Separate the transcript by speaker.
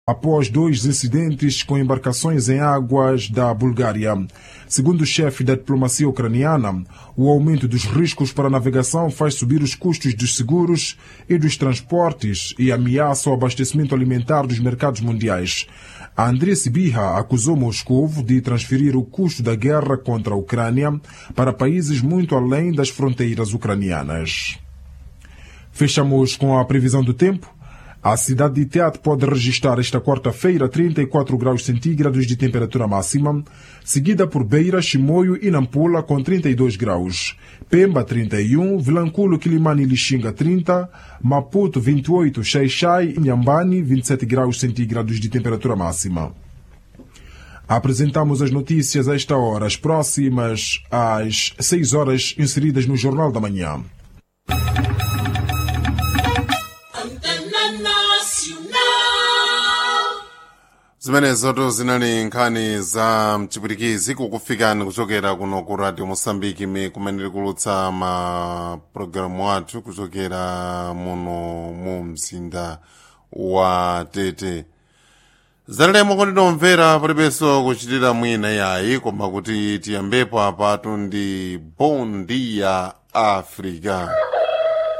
Speaker 1: após 2 incidentes com embarcações em águas da Bulgária. Segundo o chefe da diplomacia ucraniana, o aumento dos riscos para a navegação faz subir os custos dos seguros e dos transportes e ameaça o abastecimento alimentar dos mercados mundiais. Andrei Sybiha acusou Moscou de transferir o custo da guerra contra a Ucrânia para países muito além das fronteiras ucranianas. Fechamos com a previsão do tempo. A cidade de Teat pode registrar esta quarta-feira 34 graus centígrados de temperatura máxima, seguida por Beira, Chimoio e Nampula com 32 graus, Pemba 31, Vilanculo, Quilimane e Lixinga 30, Maputo 28, Xai-Xai e Inhambane 27 graus centígrados de temperatura máxima. Apresentamos as notícias a esta hora, as próximas às 6 horas inseridas no Jornal da Manhã.
Speaker 2: zimenezo zinali nkhani za mchipwitikizi kukufikani kuchokera kuno ku radio Mosambiki kumene likulutsa mapulogalamu athu kuchokera muno mu mzinda wa Tete. Zalemo kuti tomvera palibenso kuchitira mwina yayi koma kuti tiyambepo apatu ndi Bom Dia Africa.